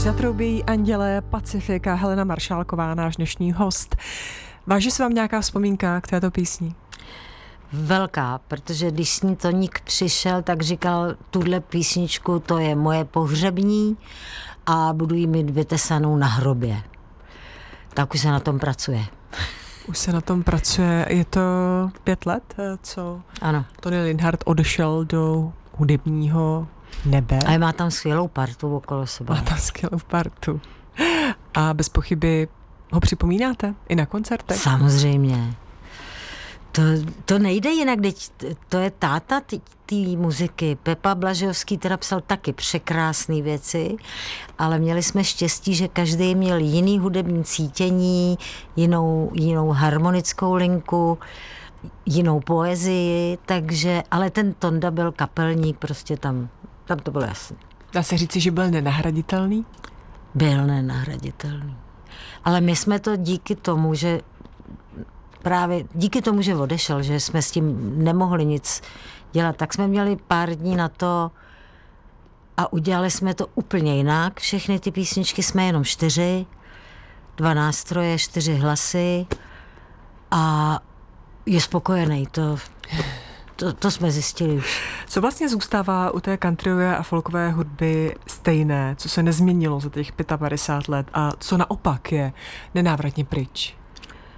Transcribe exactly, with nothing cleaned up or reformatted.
zatroubějí andělé, Pacifika, Helena Maršálková, náš dnešní host. Váží se vám nějaká vzpomínka k této písni? Velká, protože když s ní Toník přišel, tak říkal, tuhle písničku, to je moje pohřební a budu jí mít vytesanou na hrobě. Tak už se na tom pracuje. Už se na tom pracuje. Je to pět let, co Ano. Tony Linhart odešel do hudebního nebe. A má tam skvělou partu okolo sebe. Má tam skvělou partu. A bez pochyby ho připomínáte i na koncertech? Samozřejmě. To, to nejde jinak, teď to je táta té muziky. Pepa Blažejovský teda psal taky překrásné věci, ale měli jsme štěstí, že každý měl jiný hudební cítění, jinou, jinou harmonickou linku, jinou poezii, takže, ale ten Tonda byl kapelník, prostě tam, tam to bylo jasné. Dá se říci, že byl nenahraditelný? Byl nenahraditelný. Ale my jsme to díky tomu, že právě díky tomu, že odešel, že jsme s tím nemohli nic dělat, tak jsme měli pár dní na to a udělali jsme to úplně jinak. Všechny ty písničky jsme jenom čtyři, dva nástroje, čtyři hlasy a je spokojený. To, to, to jsme zjistili už. Co vlastně zůstává u té countryové a folkové hudby stejné, co se nezměnilo za těch padesát pět let a co naopak je nenávratně pryč?